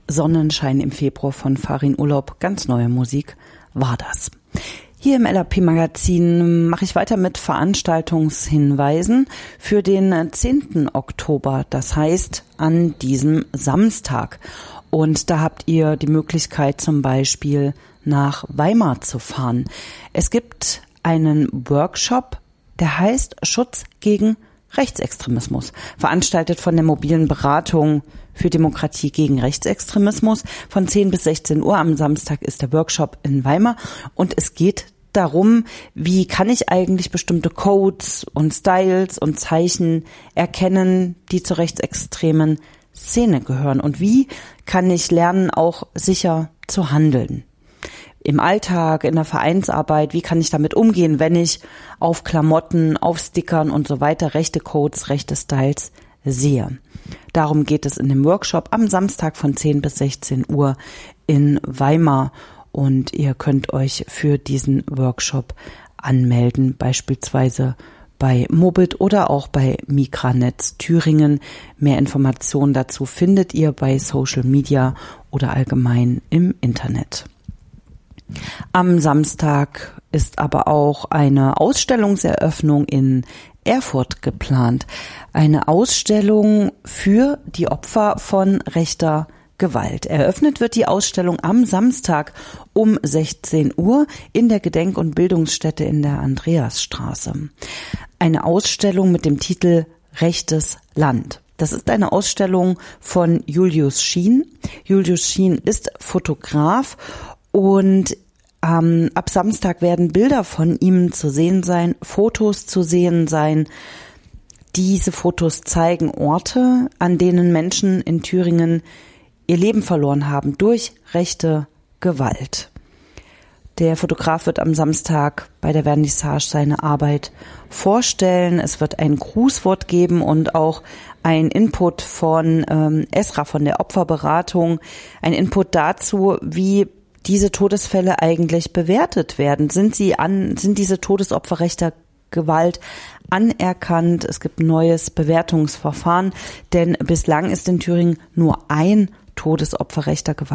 Sonnenschein im Februar von Farin Urlaub. Ganz neue Musik war das. Hier im LAP-Magazin mache ich weiter mit Veranstaltungshinweisen für den 10. Oktober, das heißt an diesem Samstag. Und da habt ihr die Möglichkeit, zum Beispiel nach Weimar zu fahren. Es gibt einen Workshop, der heißt Schutz gegen Rechtsextremismus, veranstaltet von der mobilen Beratung für Demokratie gegen Rechtsextremismus. Von 10 bis 16 Uhr am Samstag ist der Workshop in Weimar und es geht darum, wie kann ich eigentlich bestimmte Codes und Styles und Zeichen erkennen, die zur rechtsextremen Szene gehören und wie kann ich lernen, auch sicher zu handeln. Im Alltag, in der Vereinsarbeit, wie kann ich damit umgehen, wenn ich auf Klamotten, auf Stickern und so weiter rechte Codes, rechte Styles sehe. Darum geht es in dem Workshop am Samstag von 10 bis 16 Uhr in Weimar und ihr könnt euch für diesen Workshop anmelden, beispielsweise bei Mobit oder auch bei Migranetz Thüringen. Mehr Informationen dazu findet ihr bei Social Media oder allgemein im Internet. Am Samstag ist aber auch eine Ausstellungseröffnung in Erfurt geplant. Eine Ausstellung für die Opfer von rechter Gewalt. Eröffnet wird die Ausstellung am Samstag um 16 Uhr in der Gedenk- und Bildungsstätte in der Andreasstraße. Eine Ausstellung mit dem Titel Rechtes Land. Das ist eine Ausstellung von Julius Schien. Julius Schien ist Fotograf und ab Samstag werden Bilder von ihm zu sehen sein, Fotos zu sehen sein. Diese Fotos zeigen Orte, an denen Menschen in Thüringen ihr Leben verloren haben durch rechte Gewalt. Der Fotograf wird am Samstag bei der Vernissage seine Arbeit vorstellen. Es wird ein Grußwort geben und auch ein Input von Esra von der Opferberatung, ein Input dazu, wie diese Todesfälle eigentlich bewertet werden. Sind diese Todesopfer rechter Gewalt anerkannt? Es gibt ein neues Bewertungsverfahren, denn bislang ist in Thüringen nur ein Todesopfer rechter Gewalt